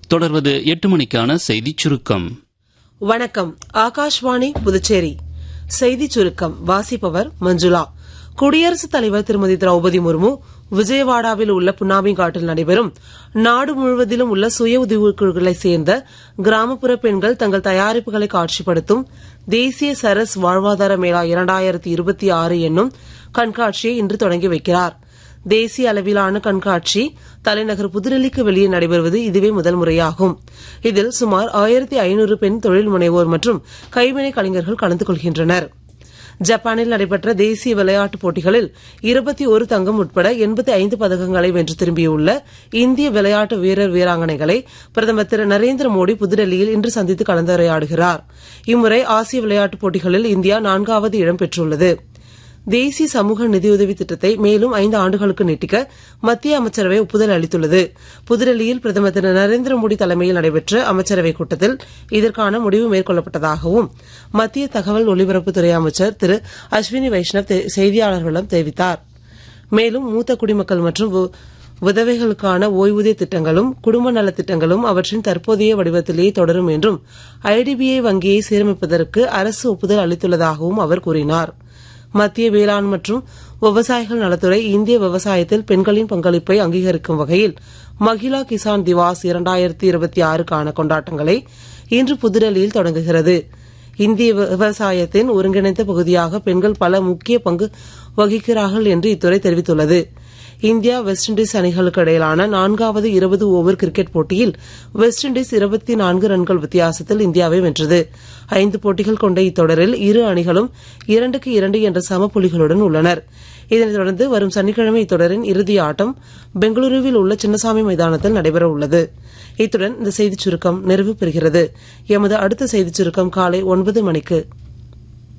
தொடர்வது 8 மணிக்கான செய்திச் சுருக்கம். வணக்கம். ஆகாஷ்வாணி புதுச்சேரி செய்திச் சுருக்கம் வாசிப்பவர் மஞ்சுளா. குடியரசுத் தலைவர் திருமதி திரௌபதி முர்மு விஜயவாடாவில் உள்ள புன்னாமிங்காட்டில் நடைபெறும் நாடு முழுவதிலும் உள்ள சுய உதவிக்குழுக்களைச் சேர்ந்த கிராமப்புற பெண்கள் தங்கள் தயாரிப்புகளை காட்சிப்படுத்தும் தேசிய சரஸ் வாழ்வாதார மேளா 2026 என்னும் கண்காட்சியை இன்று தொடங்கி வைக்கிறார். தேசிய அளவிலான கண்காட்சி தலைநகர் புதுடெல்லிக்கு வெளியே நடைபெறுவது இதுவே முதல் முறையாகும். இதில் சுமார் 1500 பெண் தொழில் முனைவோர் மற்றும் கைவினை கலைஞர்கள் கலந்து கொள்கின்றனர். ஜப்பானில் நடைபெற்ற தேசிய விளையாட்டுப் போட்டிகளில் 21 தங்கம் உட்பட 85 பதக்கங்களை வென்று திரும்பியுள்ள இந்திய விளையாட்டு வீரர் வீராங்கனைகளை பிரதமர் திரு நரேந்திர மோடி புதுடெல்லியில் இன்று சந்தித்து கலந்துரையாடுகிறார். இம்முறை ஆசிய விளையாட்டுப் போட்டிகளில் இந்தியா 4வது இடம் பெற்றுள்ளது. தேசிய சமூக நிதியுதவி திட்டத்தை மேலும் 5 ஆண்டுகளுக்கு நீட்டிக்க மத்திய அமைச்சரவை ஒப்புதல் அளித்துள்ளது. புதுடெல்லியில் பிரதமர் திரு நரேந்திர மோடி தலைமையில் நடைபெற்ற அமைச்சரவைக் கூட்டத்தில் இதற்கான முடிவு மேற்கொள்ளப்பட்டதாகவும் மத்திய தகவல் ஒலிபரப்புத்துறை அமைச்சர் திரு அஸ்வினி வைஷ்ணவ் செய்தியாளர்களிடம் தெரிவித்தார். மேலும் மூத்த குடிமக்கள் மற்றும் விதவைகளுக்கான ஓய்வூதிய திட்டங்களும் குடும்ப நலத் திட்டங்களும் அவற்றின் தற்போதைய வடிவத்திலேயே தொடரும் என்றும் ஐடிபிஐ வங்கியை சீரமைப்பதற்கு அரசு ஒப்புதல் அளித்துள்ளதாகவும் அவர் கூறினார். மத்திய வேளாண் மற்றும் விவசாயிகள் நலத்துறை இந்திய விவசாயத்தில் பெண்களின் பங்களிப்பை அங்கீகரிக்கும் வகையில் மகிழா கிசான் திவாஸ் 2026க்கான கொண்டாட்டங்களை இன்று புதுடெல்லியில் தொடங்குகிறது. இந்திய விவசாயத்தின் ஒருங்கிணைந்த பகுதியாக பெண்கள் பல முக்கிய பங்கு வகிக்கிறார்கள் என்று இத்துறை தெரிவித்துள்ளது. இந்தியா வெஸ்ட் இண்டீஸ் அணிகளுக்கு இடையிலான 4வது 20 ஓவர் கிரிக்கெட் போட்டியில் வெஸ்ட் இண்டீஸ் 24 ரன்கள் வித்தியாசத்தில் இந்தியாவை வென்றது. 5 போட்டிகள் கொண்ட இத்தொடரில் இரு அணிகளும் 2-2 என்ற சம புள்ளிகளுடன் உள்ளனர். இதனைத் தொடர்ந்து வரும் சனிக்கிழமை இத்தொடரின் இறுதி ஆட்டம் பெங்களூருவில் உள்ள சின்னசாமி மைதானத்தில் நடைபெற உள்ளது. இத்துடன் இந்த செய்திச் சுருக்கம் நிறைவு பெறுகிறது. எமது அடுத்த செய்திச் சுருக்கம் காலை 9 மணிக்கு.